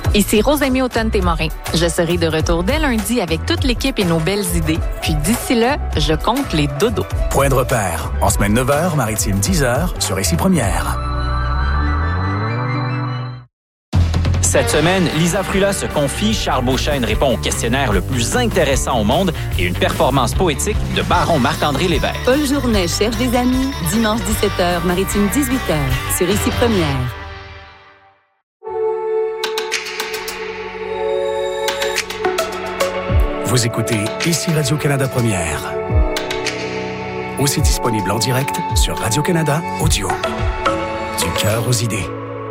Ici Rosemie Automne-Témorin. Je serai de retour dès lundi avec toute l'équipe et nos belles idées. Puis d'ici là, je compte les dodos. Point de repère. En semaine 9h, maritime 10h, sur Ici Première. Cette semaine, Lisa Frula se confie, Charles Beauchesne répond au questionnaire le plus intéressant au monde et une performance poétique de baron Marc-André Lévesque. Paul Journet cherche des amis, dimanche 17h, maritime 18h, sur Ici Première. Vous écoutez Ici Radio-Canada Première. Aussi disponible en direct sur Radio-Canada Audio. Du cœur aux idées.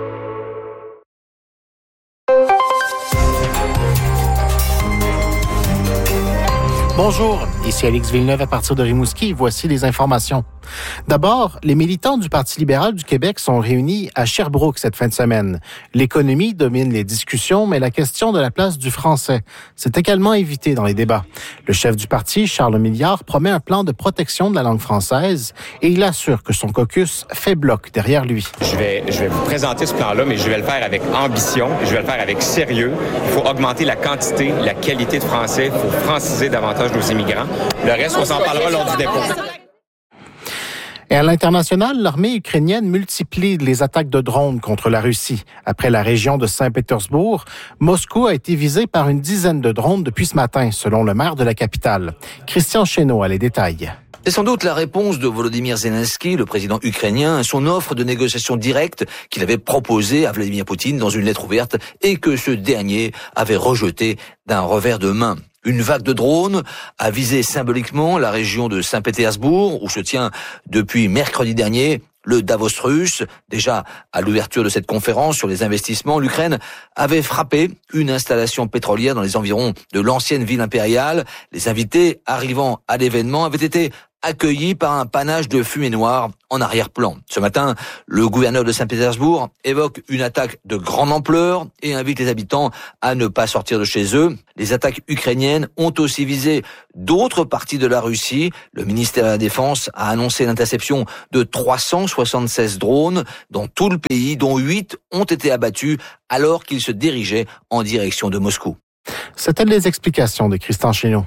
Bonjour, ici Alex Villeneuve à partir de Rimouski. Voici les informations. D'abord, les militants du Parti libéral du Québec sont réunis à Sherbrooke cette fin de semaine. L'économie domine les discussions, mais la question de la place du français s'est également évitée dans les débats. Le chef du parti, Charles Milliard, promet un plan de protection de la langue française et il assure que son caucus fait bloc derrière lui. Je vais vous présenter ce plan-là, mais je vais le faire avec ambition, je vais le faire avec sérieux. Il faut augmenter la quantité, la qualité de français, il faut franciser davantage nos immigrants. Le reste, on s'en parlera lors du dépôt. Et à l'international, l'armée ukrainienne multiplie les attaques de drones contre la Russie. Après la région de Saint-Pétersbourg, Moscou a été visé par une dizaine de drones depuis ce matin, selon le maire de la capitale. Christian Chesneau a les détails. C'est sans doute la réponse de Volodymyr Zelensky, le président ukrainien, à son offre de négociation directe qu'il avait proposée à Vladimir Poutine dans une lettre ouverte et que ce dernier avait rejetée d'un revers de main. Une vague de drones a visé symboliquement la région de Saint-Pétersbourg, où se tient depuis mercredi dernier le Davos russe. Déjà, à l'ouverture de cette conférence sur les investissements, l'Ukraine avait frappé une installation pétrolière dans les environs de l'ancienne ville impériale. Les invités arrivant à l'événement avaient été accueillis par un panache de fumée noire en arrière-plan. Ce matin, le gouverneur de Saint-Pétersbourg évoque une attaque de grande ampleur et invite les habitants à ne pas sortir de chez eux. Les attaques ukrainiennes ont aussi visé d'autres parties de la Russie. Le ministère de la Défense a annoncé l'interception de 376 drones dans tout le pays, dont 8 ont été abattus alors qu'ils se dirigeaient en direction de Moscou. C'était les explications de Christian Chesneau.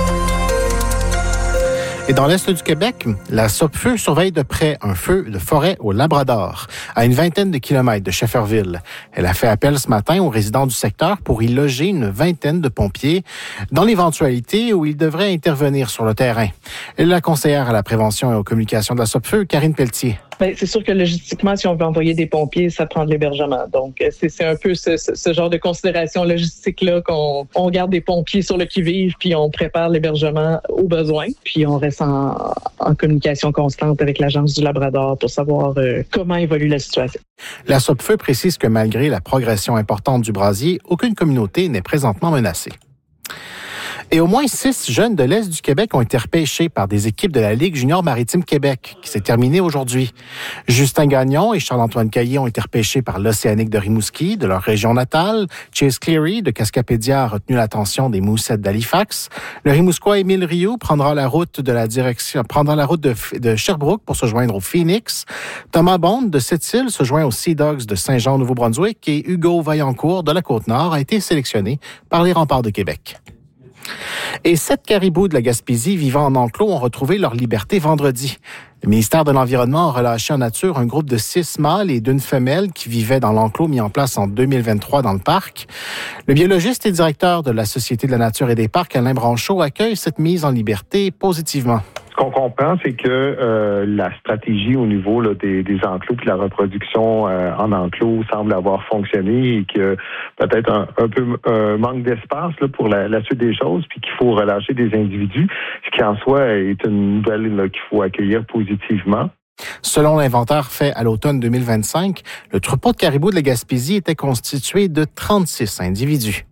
Et dans l'est du Québec, la Sopfeu surveille de près un feu de forêt au Labrador, à une vingtaine de kilomètres de Shefferville. Elle a fait appel ce matin aux résidents du secteur pour y loger une vingtaine de pompiers, dans l'éventualité où ils devraient intervenir sur le terrain. Et la conseillère à la prévention et aux communications de la Sopfeu, Karine Pelletier. Bien, c'est sûr que logistiquement, si on veut envoyer des pompiers, ça prend de l'hébergement. Donc, c'est un peu ce genre de considération logistique-là qu'on garde des pompiers sur le qui-vive, puis on prépare l'hébergement aux besoins. Puis on reste en communication constante avec l'Agence du Labrador pour savoir comment évolue la situation. La Sopfeu précise que malgré la progression importante du brasier, aucune communauté n'est présentement menacée. Et au moins 6 jeunes de l'Est du Québec ont été repêchés par des équipes de la Ligue junior maritime Québec, qui s'est terminée aujourd'hui. Justin Gagnon et Charles-Antoine Caillé ont été repêchés par l'Océanique de Rimouski, de leur région natale. Chase Cleary de Cascapédia a retenu l'attention des Moussettes d'Halifax. Le Rimouskois Émile Rioux prendra la route de Sherbrooke pour se joindre au Phoenix. Thomas Bond de Sept-Îles se joint aux Sea Dogs de Saint-Jean-Nouveau-Brunswick et Hugo Vaillancourt de la Côte-Nord a été sélectionné par les Remparts de Québec. Et 7 caribous de la Gaspésie vivant en enclos ont retrouvé leur liberté vendredi. Le ministère de l'Environnement a relâché en nature un groupe de 6 mâles et d'une femelle qui vivaient dans l'enclos mis en place en 2023 dans le parc. Le biologiste et directeur de la Société de la nature et des parcs, Alain Branchot, accueille cette mise en liberté positivement. Ce qu'on comprend, c'est que la stratégie au niveau là, des enclos et de la reproduction en enclos semble avoir fonctionné et que peut-être un peu manque d'espace là, pour la suite des choses, puis qu'il faut relâcher des individus, ce qui en soi est une nouvelle là, qu'il faut accueillir positivement. Selon l'inventaire fait à l'automne 2025, le troupeau de caribous de la Gaspésie était constitué de 36 individus.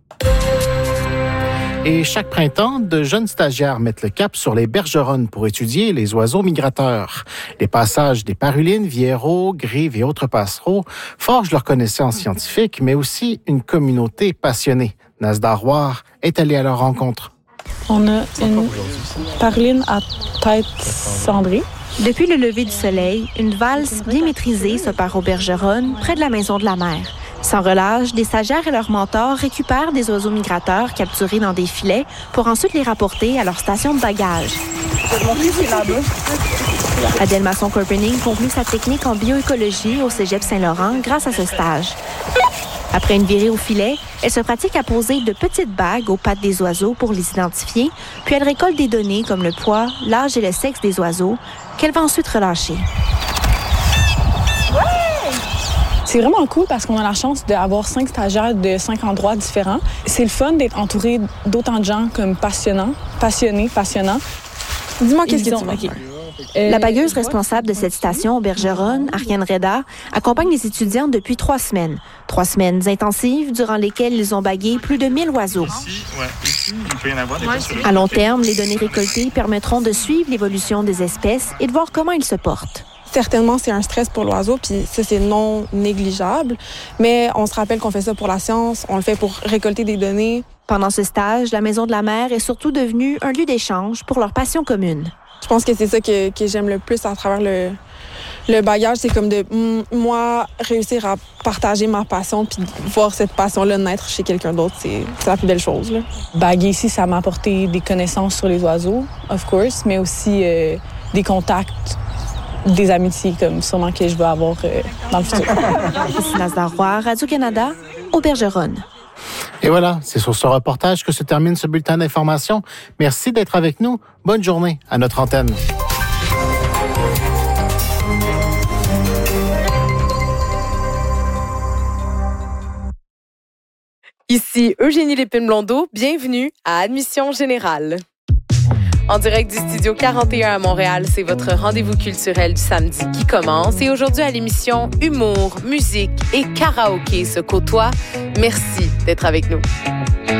Et chaque printemps, de jeunes stagiaires mettent le cap sur les bergeronnes pour étudier les oiseaux migrateurs. Les passages des parulines, vieraux, grives et autres passereaux forgent leur connaissance scientifique, mais aussi une communauté passionnée. Nasdar Roy est allée à leur rencontre. On a une paruline à tête cendrée. Depuis le lever du soleil, une valse bien maîtrisée se part aux bergeronnes près de la maison de la mère. Sans relâche, des stagiaires et leurs mentors récupèrent des oiseaux migrateurs capturés dans des filets pour ensuite les rapporter à leur station de bagages. Adèle Masson-Corpening conclut sa technique en bioécologie au Cégep Saint-Laurent grâce à ce stage. Après une virée au filet, elle se pratique à poser de petites bagues aux pattes des oiseaux pour les identifier, puis elle récolte des données comme le poids, l'âge et le sexe des oiseaux, qu'elle va ensuite relâcher. C'est vraiment cool parce qu'on a la chance d'avoir 5 stagiaires de 5 endroits différents. C'est le fun d'être entouré d'autant de gens comme passionnants. Dis-moi qu'est-ce que tu veux faire. La bagueuse responsable de cette station au Bergeronne, Ariane Reda, accompagne les étudiants depuis 3 semaines. 3 semaines intensives durant lesquelles ils ont bagué plus de 1000 oiseaux. Ici, il peut y en avoir des À long terme, les données récoltées permettront de suivre l'évolution des espèces et de voir comment ils se portent. Certainement, c'est un stress pour l'oiseau, puis ça, c'est non négligeable. Mais on se rappelle qu'on fait ça pour la science, on le fait pour récolter des données. Pendant ce stage, la Maison de la Mer est surtout devenue un lieu d'échange pour leur passion commune. Je pense que c'est ça que j'aime le plus à travers le bagage. C'est comme de, moi, réussir à partager ma passion puis voir cette passion-là naître chez quelqu'un d'autre, c'est la plus belle chose. Là. Baguer ici, ça m'a apporté des connaissances sur les oiseaux, of course, mais aussi des contacts, des amitiés comme sûrement que je vais avoir dans le futur. Ici Nazda Roy, Radio-Canada, au Bergeronne. Et voilà, c'est sur ce reportage que se termine ce bulletin d'information. Merci d'être avec nous. Bonne journée à notre antenne. Ici Eugénie Lépine-Blondeau, bienvenue à Admission Générale. En direct du Studio 41 à Montréal, c'est votre rendez-vous culturel du samedi qui commence. Et aujourd'hui, à l'émission Humour, musique et karaoké se côtoient. Merci d'être avec nous.